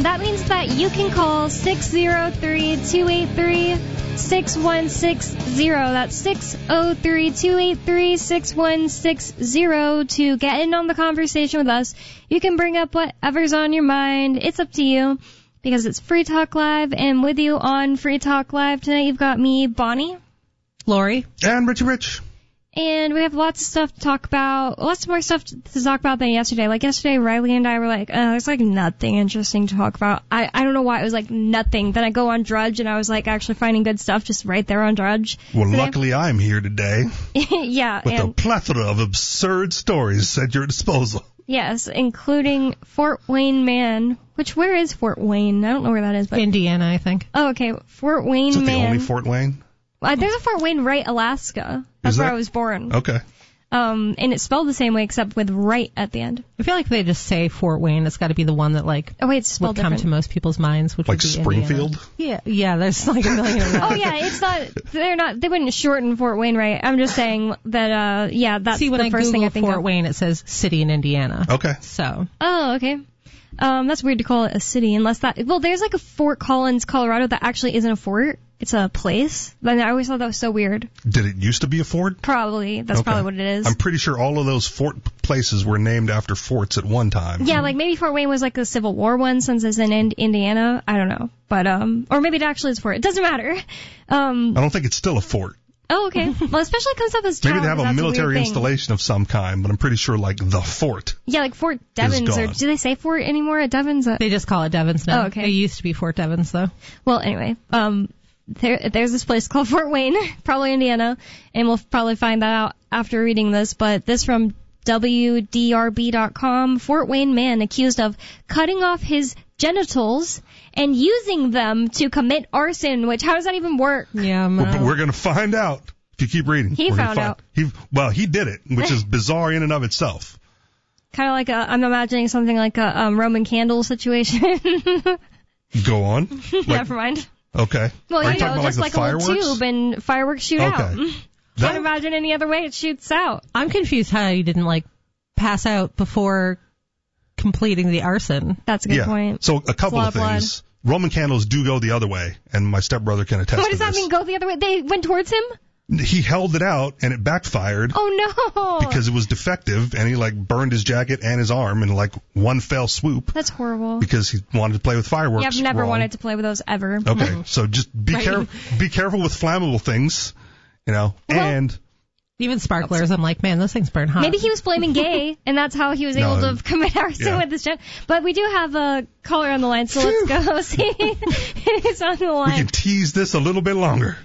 that means that you can call 603-283-6160. That's 603-283-6160 to get in on the conversation with us. You can bring up whatever's on your mind. It's up to you because it's Free Talk Live. And with you on Free Talk Live tonight, you've got me, Bonnie, Lori, and Richie Rich. And we have lots of stuff to talk about, lots more stuff to talk about than yesterday. Like yesterday, Riley and I were like, there's like nothing interesting to talk about. I don't know why it was like nothing. Then I go on Drudge and I was like actually finding good stuff just right there on Drudge. Well, luckily I'm here today. Yeah. With a plethora of absurd stories at your disposal. Yes, including Fort Wayne Man. Where is Fort Wayne? I don't know where that is. But Indiana, I think. Oh, okay. Fort Wayne Man. Is that the only Fort Wayne? There's a Fort Wayne Wright, Alaska. That's where I was born. Okay. And it's spelled the same way except with Wright at the end. I feel like they just say Fort Wayne. It's got to be the one that it's spelled would come different to most people's minds, which like would be Springfield. Indiana. Yeah. There's like a million of that. Oh yeah, it's not. They wouldn't shorten Fort Wayne, right? I'm just saying that. That's See, when the first Google thing I think Fort of. Wayne, it says city in Indiana. Okay. So. Oh, okay. That's weird to call it a city unless there's like a Fort Collins, Colorado that actually isn't a fort. It's a place. But I always thought that was so weird. Did it used to be a fort? Probably. That's probably what it is. I'm pretty sure all of those fort places were named after forts at one time. Yeah, like maybe Fort Wayne was like a Civil War one since it's in Indiana. I don't know. But, or maybe it actually is a fort. It doesn't matter. I don't think it's still a fort. Oh, okay. Well, especially it comes up as town. Maybe they have a military installation of some kind, but I'm pretty sure like the fort. Yeah, like Fort Devens, or do they say fort anymore at Devens? They just call it Devens now. Oh, okay. It used to be Fort Devens, though. Well, anyway, there's this place called Fort Wayne, probably Indiana, and we'll probably find that out after reading this, but this from WDRB.com. Fort Wayne man accused of cutting off his genitals and using them to commit arson, which, how does that even work? Yeah, we're going to find out if you keep reading. He found out. He did it, which is bizarre in and of itself. Kind of like I'm imagining something like a Roman candle situation. Go on. Never mind. Okay. Well, just like a fireworks? little tube and fireworks shoot out. Can't imagine any other way it shoots out. I'm confused how you didn't pass out before completing the arson. That's a good point. So a couple of things. Roman candles do go the other way, and my stepbrother can attest to this. What does that mean, go the other way? They went towards him? He held it out, and it backfired. Oh, no. Because it was defective, and he, burned his jacket and his arm in, one fell swoop. That's horrible. Because he wanted to play with fireworks. Yeah, I've never wanted to play with those ever. Okay, so just be careful with flammable things, and... Even sparklers, I'm like, man, those things burn hot. Maybe he was flaming gay, and that's how he was able to commit arson with his jet. But we do have a caller on the line, so let's go see who's on the line. We can tease this a little bit longer.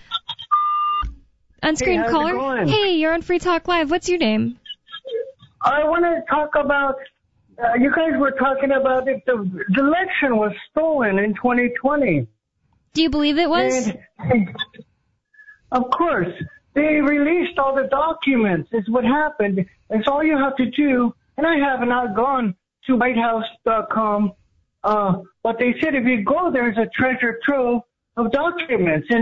Unscreened caller? Hey, you're on Free Talk Live. What's your name? I want to talk about, you guys were talking about if the election was stolen in 2020. Do you believe it was? And, of course. They released all the documents. It's what happened. It's all you have to do. And I have not gone to WhiteHouse.com. But they said if you go, there's a treasure trove of documents. And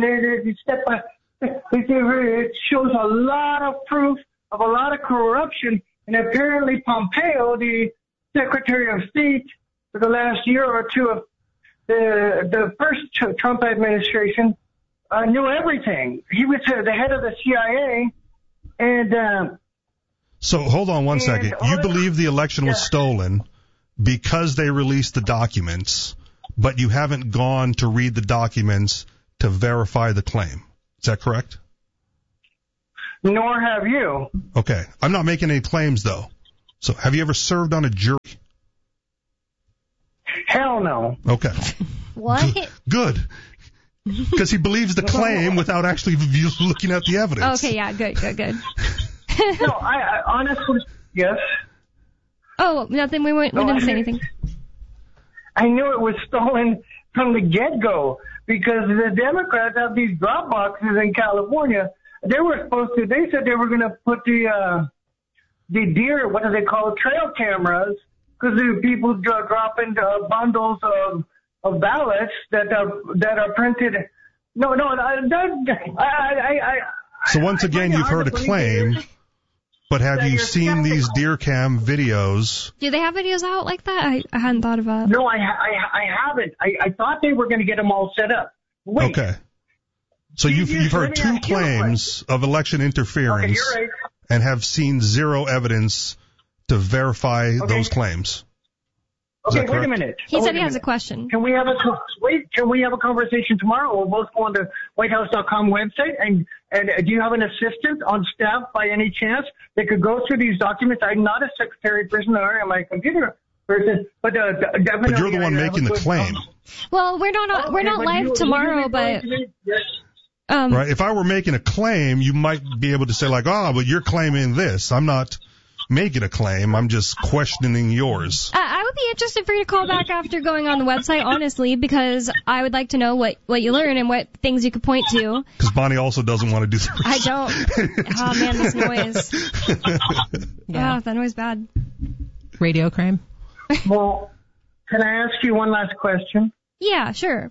it shows a lot of proof of a lot of corruption. And apparently Pompeo, the Secretary of State for the last year or two of the first Trump administration, knew everything. He was the head of the CIA, and so hold on one second. You believe the election was stolen because they released the documents, but you haven't gone to read the documents to verify the claim. Is that correct? Nor have you. Okay. I'm not making any claims, though. So have you ever served on a jury? Hell no. Okay. What? Good. Because he believes the claim without actually looking at the evidence. Okay, yeah, good. No, I honestly, yes. Oh, nothing. We didn't say anything. I knew it was stolen from the get-go because the Democrats have these drop boxes in California. They said they were going to put the deer, what do they call it, trail cameras, because the people drop into bundles of ballots that are printed. So once again, you've heard a claim. But have that you you're seen these skeptical. deer cam videos? Do they have videos out like that? I hadn't thought of that. No, I haven't. I thought they were going to get them all set up. Wait. Okay. So You you've just heard let me two ask you a claims of election Okay, interference you're right. and have seen zero evidence to verify those claims. Is Okay, that wait a correct? minute. He Oh, said wait he has a minute. question. Can we have a conversation tomorrow? We'll both go on the WhiteHouse.com website. And do you have an assistant on staff by any chance that could go through these documents? I'm not a secretary person or am I a computer person, but definitely. But you're the one I have making a the good- claim, Well, we're not live tomorrow, but right? If I were making a claim, you might be able to say like, "Oh, but you're claiming this." I'm not making a claim. I'm just questioning yours. I would be interested for you to call back after going on the website, honestly, because I would like to know what you learn and what things you could point to. Because Bonnie also doesn't want to do the I don't. Oh man, this noise. Yeah. Oh, that noise bad. Radio crime. Well, can I ask you one last question? Yeah, sure.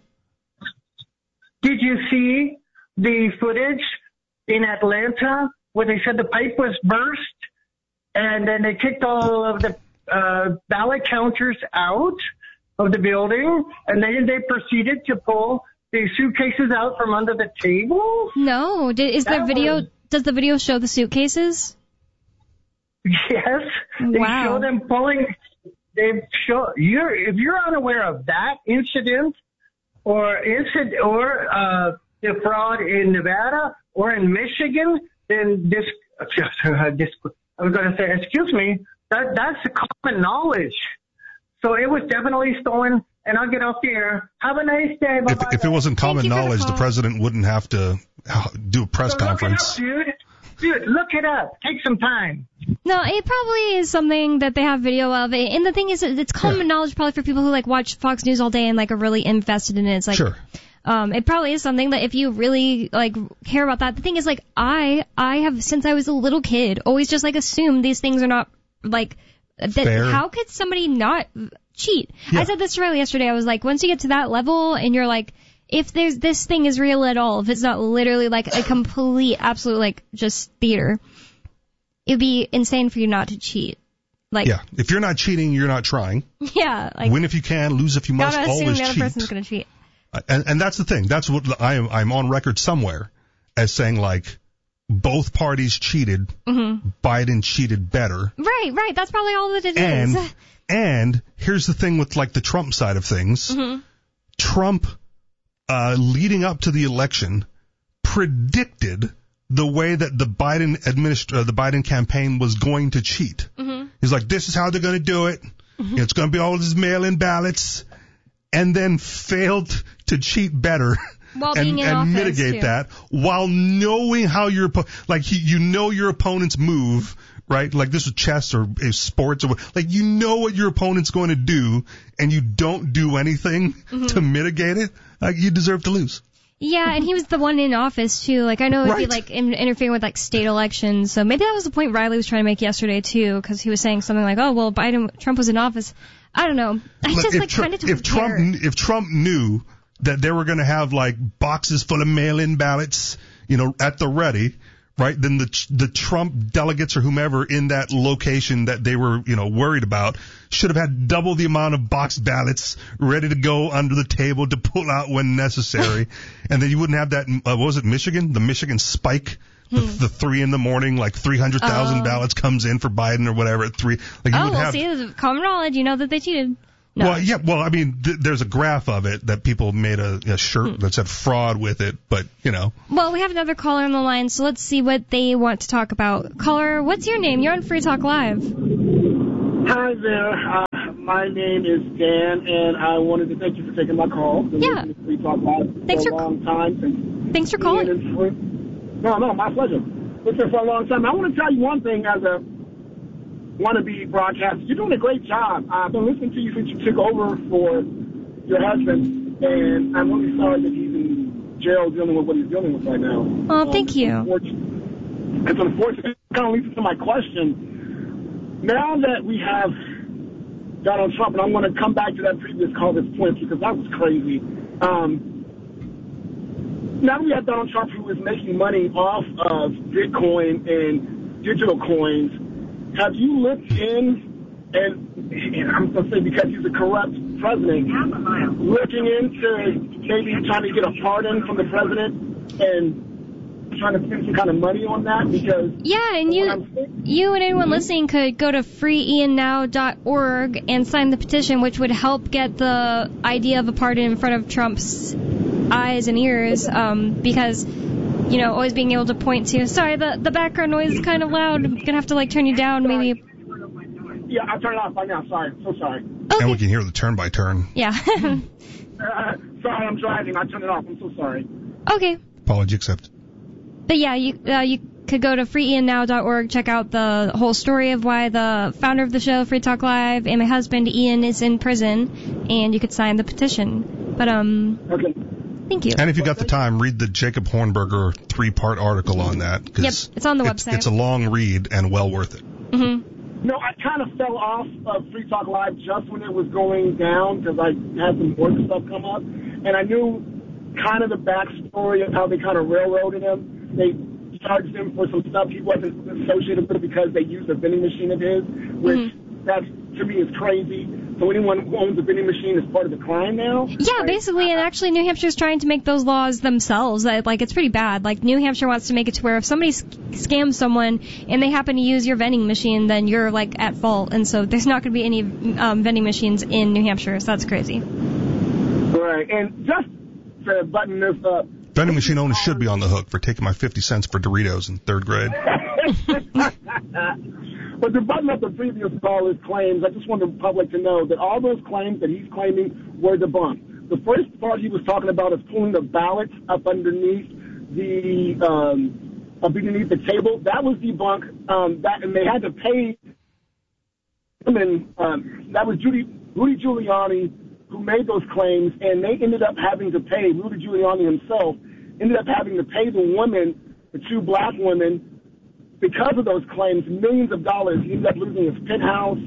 Did you see the footage in Atlanta where they said the pipe was burst and then they kicked all of the ballot counters out of the building and then they proceeded to pull the suitcases out from under the table? No, is there That video? was- Does the video show the suitcases? Yes. They Wow. show them pulling. If you're unaware of that incident or the fraud in Nevada or in Michigan, then I was going to say, excuse me, that's common knowledge. So it was definitely stolen, and I'll get off the air. Have a nice day. Bye-bye. If it wasn't Thank common you for the knowledge, the call. president wouldn't have to do a press So look conference. it up, dude. Dude, look it up. Take some time. No, it probably is something that they have video of. And the thing is, it's common knowledge probably for people who like watch Fox News all day and like are really invested in it. It's like, Sure. it probably is something that if you really like care about that. The thing is, like, I have since I was a little kid always just like assumed these things are not like that. Fair. How could somebody not cheat? Yeah. I said this to Riley yesterday. I was like, once you get to that level and you're like, if there's this thing is real at all, if it's not literally like a complete, absolute like just theater, it'd be insane for you not to cheat. Like, Yeah. If you're not cheating, you're not trying. yeah, like Win if you can, lose if you must. gotta assume Always the other cheat. person's gonna cheat. And that's the thing. That's what I'm on record somewhere as saying like both parties cheated. Mm-hmm. Biden cheated better. Right. That's probably all that it is. And here's the thing with like the Trump side of things. Mm-hmm. Trump, leading up to the election, predicted the way that the Biden campaign was going to cheat. Mm-hmm. He's like, this is how they're going to do it. Mm-hmm. It's going to be all these mail-in ballots, and then failed to cheat better. While and, being in and office, mitigate too. that while knowing how your you know your opponent's move, right? Like this is chess or sports or like you know what your opponent's going to do, and you don't do anything to mitigate it. Like you deserve to lose. Yeah, and he was the one in office too. Like I know it'd be Right. like interfering with like state elections. So maybe that was the point Riley was trying to make yesterday too, because he was saying something like, "Oh well, Trump was in office." I don't know. I Look, just like kind of don't care. If Trump knew that they were going to have like boxes full of mail-in ballots, at the ready, right? Then the Trump delegates or whomever in that location that they were, worried about should have had double the amount of boxed ballots ready to go under the table to pull out when necessary. And then you wouldn't have that, what was it, Michigan? The Michigan spike? The 3 a.m, like 300,000 ballots comes in for Biden or whatever at 3. Like you would have. See, it's common knowledge. You know that they cheated. No. Well, yeah. Well, I mean, there's a graph of it that people made a shirt that said fraud with it, but Well, we have another caller on the line, so let's see what they want to talk about. Caller, what's your name? You're on Free Talk Live. Hi there. My name is Dan, and I wanted to thank you for taking my call. Been Yeah. listening to Free Talk Live Thanks for for a long time. Thanks for calling. No, my pleasure. Listen for a long time. I want to tell you one thing as a wannabe broadcaster. You're doing a great job. I've been listening to you since you took over for your husband, and I'm really sorry that he's in jail dealing with what he's dealing with right now. Oh, thank you. It's unfortunate. It kind of leads to my question. Now that we have Donald Trump, and I'm going to come back to that previous call this point because that was crazy. Now we have Donald Trump who is making money off of Bitcoin and digital coins. Have you looked in, and I'm going to say because he's a corrupt president, looking into maybe trying to get a pardon from the president and trying to spend some kind of money on that? Because yeah, and you and anyone listening could go to freeiannow.org and sign the petition, which would help get the idea of a pardon in front of Trump's eyes and ears, because, you know, always being able to point to, sorry, the background noise is kind of loud. I'm going to have to, like, turn you down, maybe. Yeah, I'll turn it off right now. Sorry. So sorry. Okay. And we can hear the turn by turn. Yeah. Sorry, I'm driving. I turned it off. I'm so sorry. Okay. Apology accepted. But yeah, you could go to freeiannow.org, check out the whole story of why the founder of the show, Free Talk Live, and my husband, Ian, is in prison, and you could sign the petition. But, Okay. Thank you. And if you got the time, read the Jacob Hornberger 3-part article on that. Yep, it's on the website. It's a long read and well worth it. Mm-hmm. No, I kind of fell off of Free Talk Live just when it was going down because I had some work stuff come up. And I knew kind of the backstory of how they kind of railroaded him. They charged him for some stuff he wasn't associated with because they used a vending machine of his, which that to me is crazy. So anyone who owns a vending machine is part of the crime now? Yeah, basically, and actually New Hampshire's trying to make those laws themselves. Like, it's pretty bad. Like, New Hampshire wants to make it to where if somebody scams someone and they happen to use your vending machine, then you're, like, at fault. And so there's not going to be any vending machines in New Hampshire, so that's crazy. Right, and just to button this up. Vending machine owners should be on the hook for taking my 50 cents for Doritos in 3rd grade. But to button up the previous caller's claims, I just want the public to know that all those claims that he's claiming were debunked. The first part he was talking about is pulling the ballots up underneath the table. That was debunked. And they had to pay women. That was Rudy Giuliani who made those claims, and they ended up having to pay. Rudy Giuliani himself ended up having to pay the women, the 2 black women, because of those claims, millions of dollars. He ended up losing his penthouse.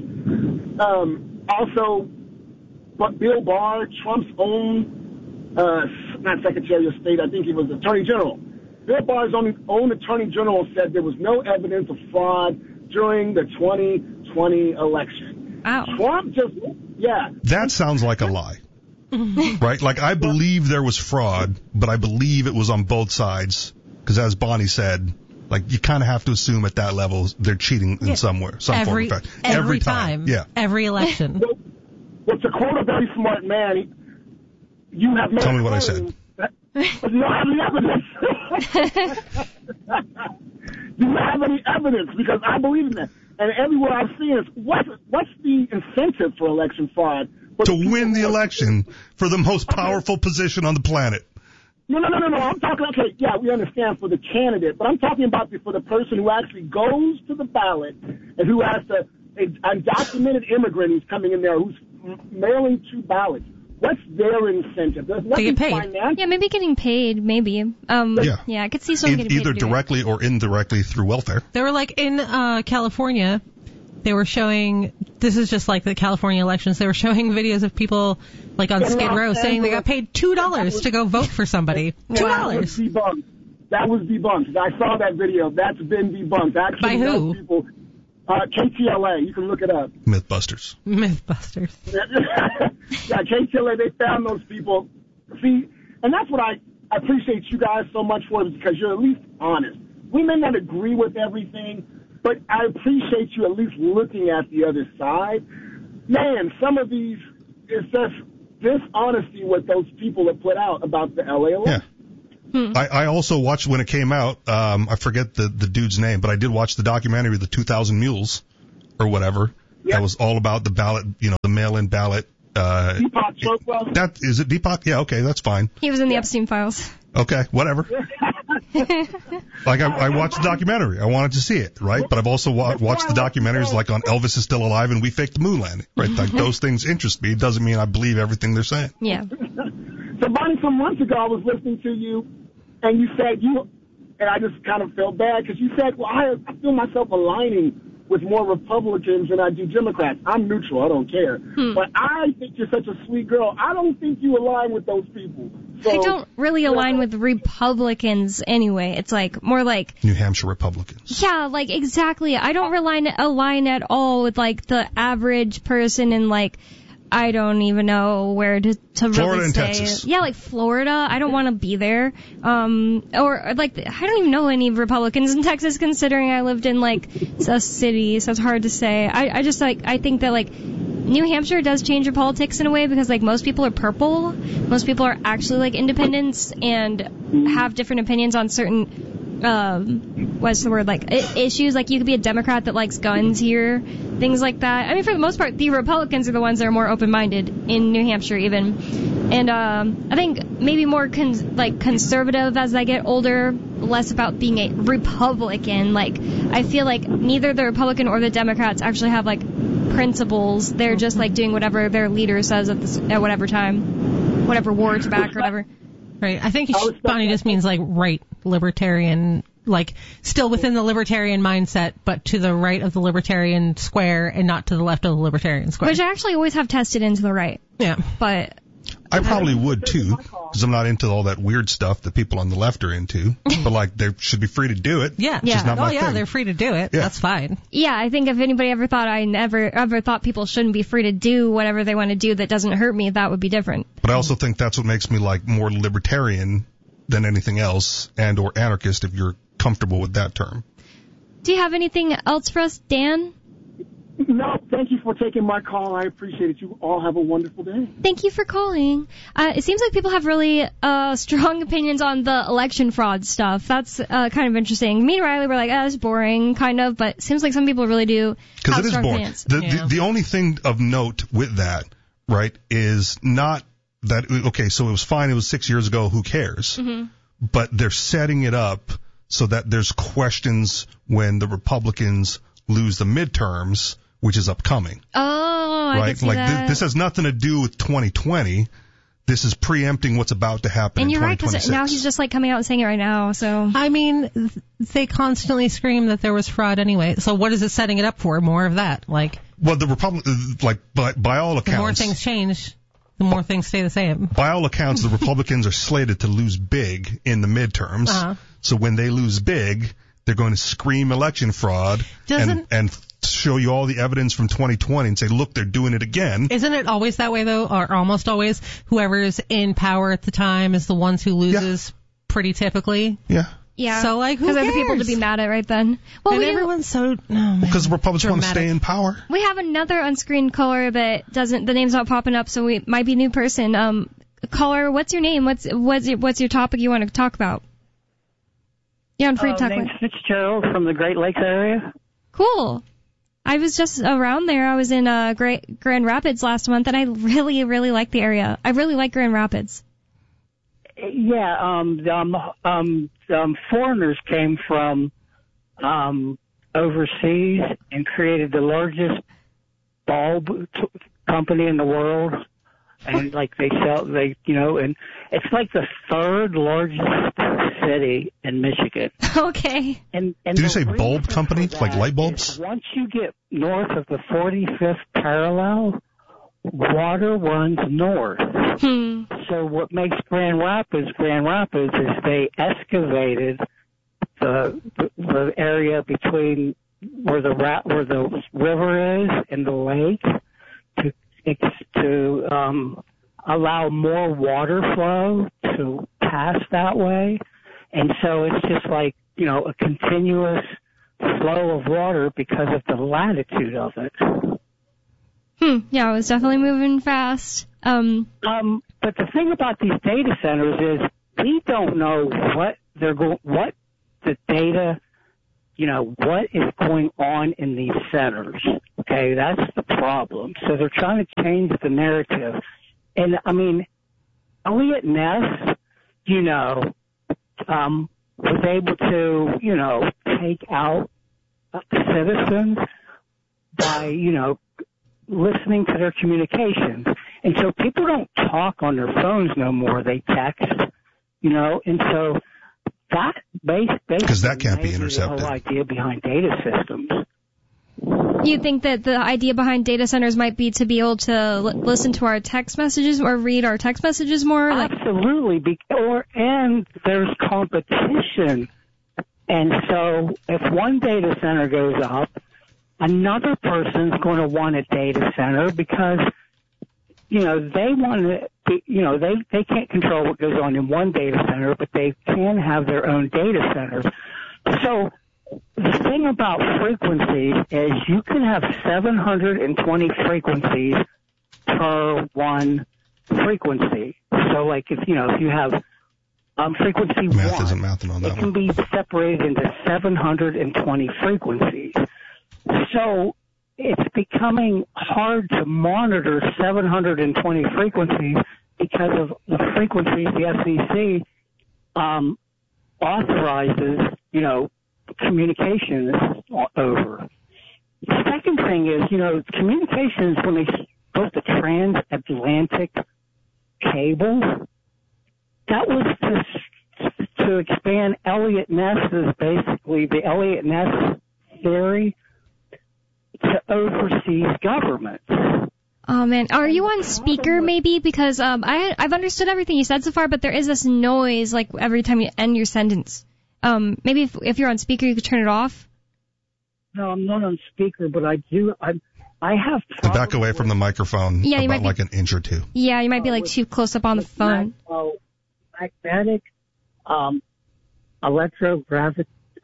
Also, but Bill Barr, Trump's own, not Secretary of State, I think he was Attorney General. Bill Barr's own Attorney General said there was no evidence of fraud during the 2020 election. Wow. Trump just, That sounds like a lie. Right? Like, I believe there was fraud, but I believe it was on both sides. Because as Bonnie said, like, you kind of have to assume at that level they're cheating in some form of fact. Every time. Yeah. Every election. Well, to quote a very smart man, you have no Tell me what I said. You don't have any evidence. You don't have any evidence because I believe in that. And everywhere I've seen is what's the incentive for election fraud? To win the election for the most powerful position on the planet. No. I'm talking, okay, yeah, we understand for the candidate, but I'm talking about for the person who actually goes to the ballot and who has an undocumented immigrant who's coming in there who's mailing 2 ballots. What's their incentive? There's nothing financial. Yeah, maybe getting paid, maybe. Yeah, I could see someone getting paid. Either directly or indirectly through welfare. They were like in California, they were showing, this is just like the California elections, they were showing videos of people like on Skid Row saying they got paid $2 to go vote for somebody. $2. That was debunked. I saw that video. That's been debunked. Actually, by who? People, KTLA. You can look it up. Mythbusters. Yeah, KTLA, they found those people. See, and that's what I appreciate you guys so much for, because you're at least honest. We may not agree with everything, but I appreciate you at least looking at the other side. Man, some of these, it's just dishonesty what those people have put out about the LA election. Yeah. I also watched when it came out, I forget the dude's name, but I did watch the documentary, The 2,000 Mules, or whatever. Yep. That was all about the ballot, the mail-in ballot. Deepak Chopra. Is it Deepak? Yeah, okay, that's fine. He was in the Epstein files. Okay, whatever. Like, I watched the documentary. I wanted to see it, right? But I've also watched the documentaries like on Elvis is Still Alive and We Faked the Moon Landing, right? Like, those things interest me. It doesn't mean I believe everything they're saying. Yeah. So, Bonnie, some months ago I was listening to you, and you said and I just kind of felt bad because you said, well, I feel myself aligning with more Republicans than I do Democrats. I'm neutral. I don't care. But I think you're such a sweet girl. I don't think you align with those people. I don't really align with Republicans anyway. It's like more like New Hampshire Republicans. Yeah, like exactly. I don't align at all with like the average person in like I don't even know where to Florida really and say. Texas. Yeah, like Florida. I don't want to be there. Or like I don't even know any Republicans in Texas, considering I lived in like a city, so it's hard to say. I just like I think that like New Hampshire does change your politics in a way because like most people are purple, most people are actually like independents and have different opinions on certain what's the word, like issues. Like you could be a Democrat that likes guns here, things like that. I mean, for the most part, the Republicans are the ones that are more open-minded in New Hampshire even. And I think maybe more conservative as I get older, less about being a Republican. Like I feel like neither the Republican or the Democrats actually have like principles. They're just like doing whatever their leader says at whatever time, whatever war it's back or whatever. Right. I think Bonnie just means like right libertarian, like still within the libertarian mindset, but to the right of the libertarian square and not to the left of the libertarian square. Which I actually always have tested into the right. Yeah. But I probably would too, because I'm not into all that weird stuff that people on the left are into. But like, they should be free to do it. Yeah. It's just not my thing. They're free to do it. Yeah. That's fine. Yeah, I think if anybody ever thought I ever thought people shouldn't be free to do whatever they want to do that doesn't hurt me, that would be different. But I also think that's what makes me like more libertarian than anything else, and or anarchist if you're comfortable with that term. Do you have anything else for us, Dan? No, thank you for taking my call. I appreciate it. You all have a wonderful day. Thank you for calling. It seems like people have really strong opinions on the election fraud stuff. That's kind of interesting. Me and Riley were like, it's boring, kind of, but it seems like some people really do because have it is strong boring. opinions. The only thing of note with that, right, is not that, okay, so it was fine, it was 6 years ago, who cares? Mm-hmm. But they're setting it up so that there's questions when the Republicans lose the midterms, which is upcoming. Oh, right? I can see like that. This has nothing to do with 2020. This is preempting what's about to happen in 2026. And you're right, because now he's just like coming out and saying it right now. So I mean, they constantly scream that there was fraud anyway. So what is it setting it up for? More of that, like. Well, the by all accounts, the more things change, the more things stay the same. By all accounts, the Republicans are slated to lose big in the midterms. Uh-huh. So when they lose big, they're going to scream election fraud and show you all the evidence from 2020 and say, look, they're doing it again. Isn't it always that way, though, or almost always? Whoever's in power at the time is the ones who loses pretty typically? Yeah. Yeah. So, like, who cares? Because other people to be mad at right then. Well, and everyone's so... Because the Republicans want to stay in power. We have another unscreened caller that doesn't... The name's not popping up, so we might be a new person. Caller, what's your name? What's your topic you want to talk about? You're on Free Talk. My name's Fitzgerald from the Great Lakes area. Cool. I was just around there. I was in Grand Rapids last month, and I really, really like the area. I really like Grand Rapids. Yeah, foreigners came from overseas and created the largest bulb company in the world. And like and it's like the third largest city in Michigan. Okay. And did you say bulb company, like light bulbs? Once you get north of the 45th parallel, water runs north. So what makes Grand Rapids is they excavated the area between where the river is and the lake to allow more water flow to pass that way. And so it's just like, a continuous flow of water because of the latitude of it. Yeah, it was definitely moving fast. But the thing about these data centers is we don't know what the data, what is going on in these centers. Okay, that's the problem. So they're trying to change the narrative. And I mean, Elliot Ness, was able to, take out citizens by, listening to their communications. And so people don't talk on their phones no more. They text, and so that basically because that can't be intercepted. The whole idea behind data systems. You think that the idea behind data centers might be to be able to listen to our text messages or read our text messages more? Absolutely. And there's competition. And so if one data center goes up, another person's going to want a data center because, they want to, they can't control what goes on in one data center, but they can have their own data centers. So the thing about frequencies is you can have 720 frequencies per one frequency. So like if you have frequency Math 1, isn't mathing on that it can be separated into 720 frequencies. So it's becoming hard to monitor 720 frequencies because of the frequencies the FCC authorizes, communications over. The second thing is, communications, when they built the transatlantic cable, that was to expand basically the Elliott Ness theory to overseas governments. Oh man, are you on speaker maybe? Because I've understood everything you said so far, but there is this noise like every time you end your sentence. Maybe if you're on speaker, you could turn it off. No, I'm not on speaker, but I have. Back away from the microphone. Yeah, you about might be, like an inch or two. Yeah, you might be like too close up on the phone. Magnetic, electrogravitic,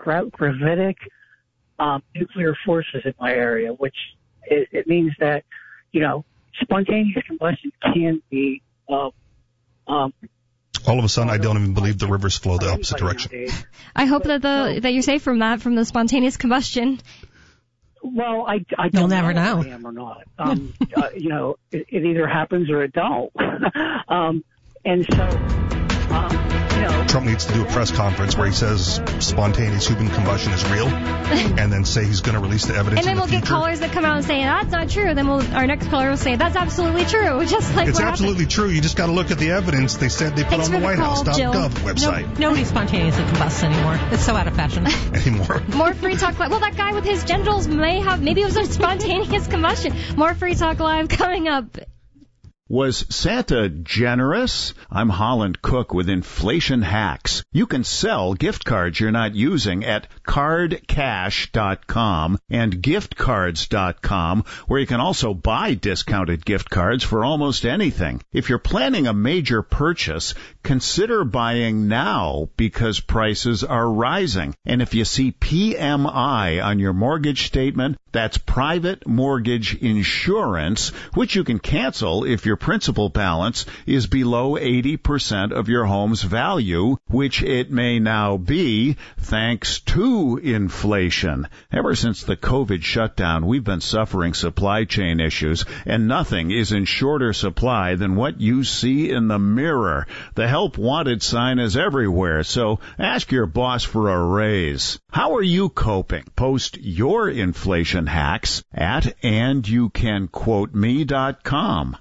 nuclear forces in my area, which it means that spontaneous combustion can be. All of a sudden, I don't even believe the rivers flow the opposite direction. I hope that that you're safe from the spontaneous combustion. Well, I don't You'll never know. If I am or not. It either happens or it don't. And so, Trump needs to do a press conference where he says spontaneous human combustion is real, and then say he's going to release the evidence. And then we'll get callers that come out and say that's not true. Then our next caller will say that's absolutely true. Just like it's absolutely true. You just got to look at the evidence they said they put on the White House.gov website. Nobody spontaneously combusts anymore. It's so out of fashion anymore. More Free Talk Live. Well, that guy with his genitals maybe it was a spontaneous combustion. More Free Talk Live coming up. Was Santa generous? I'm Holland Cook with Inflation Hacks. You can sell gift cards you're not using at cardcash.com and giftcards.com, where you can also buy discounted gift cards for almost anything. If you're planning a major purchase, consider buying now because prices are rising. And if you see PMI on your mortgage statement, that's private mortgage insurance, which you can cancel if your principal balance is below 80% of your home's value, which it may now be thanks to inflation. Ever since the COVID shutdown, we've been suffering supply chain issues, and nothing is in shorter supply than what you see in the mirror. The help wanted sign is everywhere, so ask your boss for a raise. How are you coping? Post your inflation hacks at andyoucanquoteme.com.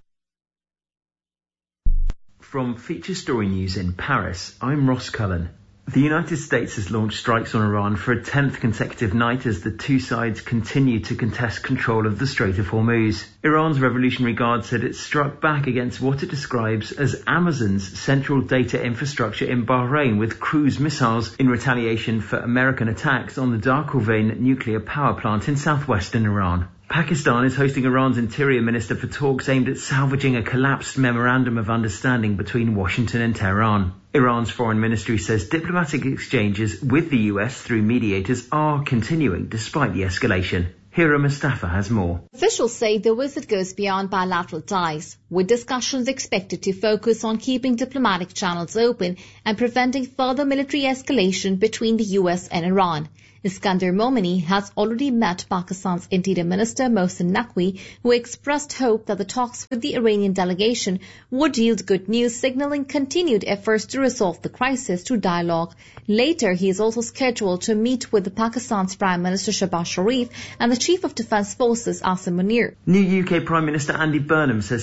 From Feature Story News in Paris, I'm Ross Cullen. The United States has launched strikes on Iran for a 10th consecutive night as the two sides continue to contest control of the Strait of Hormuz. Iran's Revolutionary Guard said it struck back against what it describes as Amazon's central data infrastructure in Bahrain with cruise missiles in retaliation for American attacks on the Dar Khorvain nuclear power plant in southwestern Iran. Pakistan is hosting Iran's Interior Minister for talks aimed at salvaging a collapsed memorandum of understanding between Washington and Tehran. Iran's foreign ministry says diplomatic exchanges with the US through mediators are continuing despite the escalation. Hira Mustafa has more. Officials say the visit goes beyond bilateral ties, with discussions expected to focus on keeping diplomatic channels open and preventing further military escalation between the US and Iran. Iskandar Momini has already met Pakistan's Interior Minister Mohsin Naqvi, who expressed hope that the talks with the Iranian delegation would yield good news, signaling continued efforts to resolve the crisis through dialogue. Later, he is also scheduled to meet with Pakistan's Prime Minister Shehbaz Sharif and the Chief of Defence Forces Asim Munir. New UK Prime Minister Andy Burnham says he will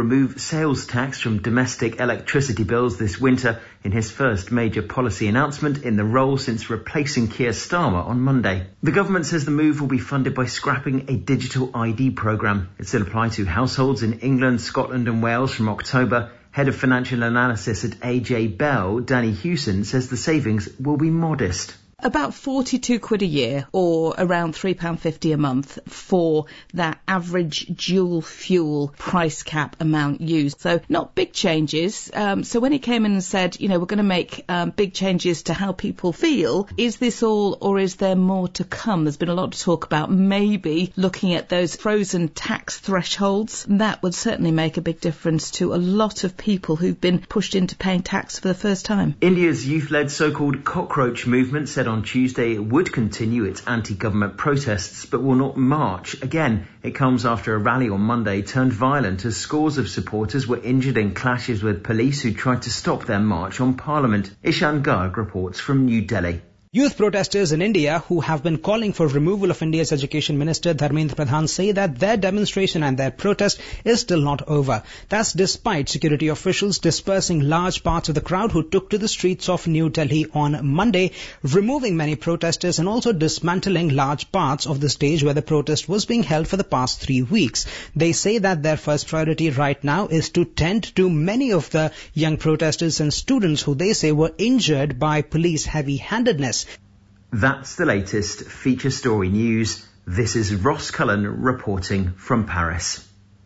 remove sales tax from domestic electricity bills this winter in his first major policy announcement in the role since replacing Keir Starmer on Monday. The government says the move will be funded by scrapping a digital ID programme. It will apply to households in England, Scotland and Wales from October. Head of financial analysis at AJ Bell, Danny Hewson, says the savings will be modest. About 42 quid a year, or around £3.50 a month for that average dual fuel price cap amount used. So not big changes. So when he came in and said, we're going to make big changes to how people feel, is this all or is there more to come? There's been a lot of talk about maybe looking at those frozen tax thresholds. That would certainly make a big difference to a lot of people who've been pushed into paying tax for the first time. India's youth-led so-called cockroach movement said on Tuesday it would continue its anti-government protests but will not march again. It comes after a rally on Monday turned violent as scores of supporters were injured in clashes with police who tried to stop their march on Parliament. Ishan Garg reports from New Delhi. Youth protesters in India who have been calling for removal of India's Education Minister Dharmendra Pradhan say that their demonstration and their protest is still not over. That's despite security officials dispersing large parts of the crowd who took to the streets of New Delhi on Monday, removing many protesters and also dismantling large parts of the stage where the protest was being held for the past 3 weeks. They say that their first priority right now is to tend to many of the young protesters and students who they say were injured by police heavy-handedness. That's the latest feature story news. This is Ross Cullen reporting from Paris.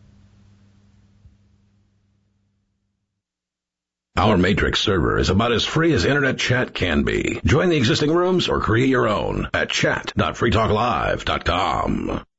Our Matrix server is about as free as internet chat can be. Join the existing rooms or create your own at chat.freetalklive.com.